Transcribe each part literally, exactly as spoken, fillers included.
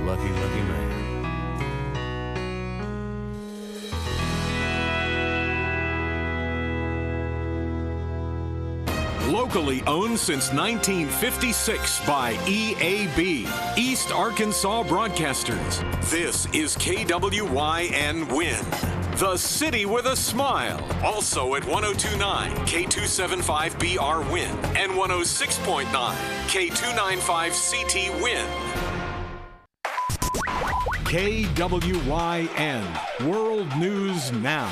lucky, lucky man. Locally owned since nineteen fifty-six by E A B, East Arkansas Broadcasters. This is K W Y N Win, the city with a smile. Also at one oh two point nine K two seventy-five B R Win and one oh six point nine K two ninety-five C T Win. K W Y N, World News Now.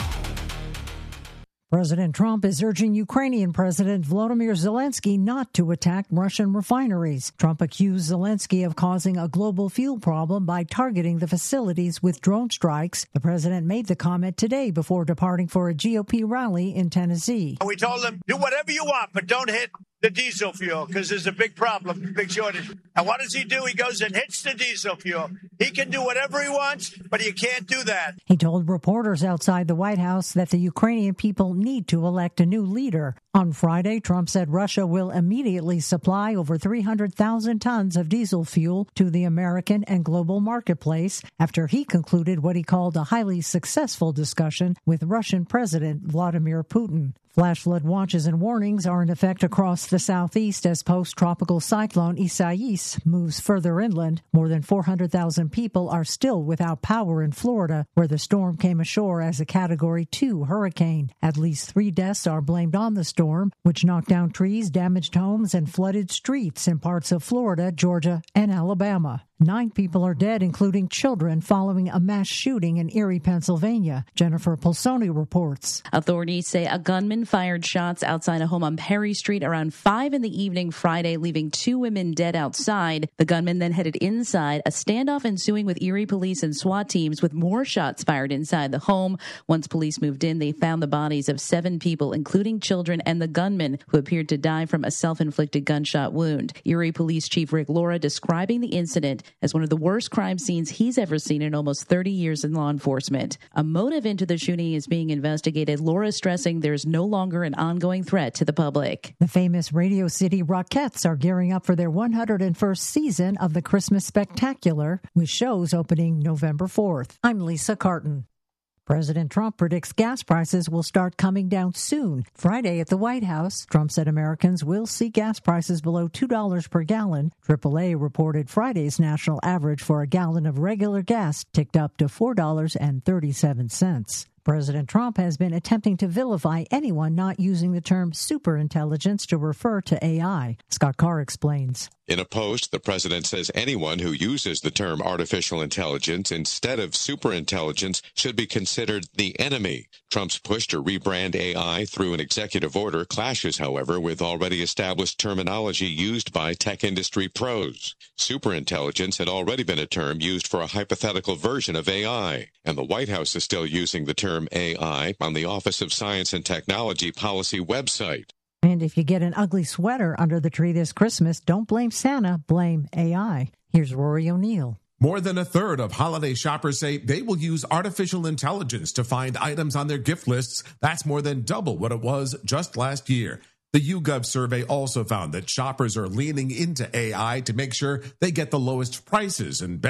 President Trump is urging Ukrainian President Volodymyr Zelensky not to attack Russian refineries. Trump accused Zelensky of causing a global fuel problem by targeting the facilities with drone strikes. The president made the comment today before departing for a G O P rally in Tennessee. We told him, do whatever you want, but don't hit the diesel fuel because there's a big problem, big shortage. And what does he do? He goes and hits the diesel fuel. He can do whatever he wants, but he can't do that. He told reporters outside the White House that the Ukrainian people need to elect a new leader. On Friday, Trump said Russia will immediately supply over three hundred thousand tons of diesel fuel to the American and global marketplace after he concluded what he called a highly successful discussion with Russian President Vladimir Putin. Flash flood watches and warnings are in effect across the southeast as post-tropical cyclone Isaias moves further inland. More than four hundred thousand people are still without power in Florida, where the storm came ashore as a Category two hurricane. At least three deaths are blamed on the storm, which knocked down trees, damaged homes, and flooded streets in parts of Florida, Georgia, and Alabama. Nine people are dead, including children, following a mass shooting in Erie, Pennsylvania. Jennifer Pulsoni reports. Authorities say a gunman fired shots outside a home on Perry Street around five in the evening Friday, leaving two women dead outside. The gunman then headed inside, a standoff ensuing with Erie police and SWAT teams with more shots fired inside the home. Once police moved in, they found the bodies of seven people, including children and the gunman, who appeared to die from a self-inflicted gunshot wound. Erie Police Chief Rick Laura describing the incident as one of the worst crime scenes he's ever seen in almost thirty years in law enforcement. A motive into the shooting is being investigated, Laura stressing there's no longer an ongoing threat to the public. The famous Radio City Rockettes are gearing up for their one hundred first season of the Christmas Spectacular, with shows opening November fourth. I'm Lisa Carton. President Trump predicts gas prices will start coming down soon. Friday at the White House, Trump said Americans will see gas prices below two dollars per gallon. triple A reported Friday's national average for a gallon of regular gas ticked up to four dollars and thirty-seven cents. President Trump has been attempting to vilify anyone not using the term superintelligence to refer to A I. Scott Carr explains. In a post, the president says anyone who uses the term artificial intelligence instead of superintelligence should be considered the enemy. Trump's push to rebrand A I through an executive order clashes, however, with already established terminology used by tech industry pros. Superintelligence had already been a term used for a hypothetical version of A I, and the White House is still using the term A I on the Office of Science and Technology policy website. And if you get an ugly sweater under the tree this Christmas, don't blame Santa, blame A I. Here's Rory O'Neill. More than a third of holiday shoppers say they will use artificial intelligence to find items on their gift lists. That's more than double what it was just last year. The YouGov survey also found that shoppers are leaning into A I to make sure they get the lowest prices and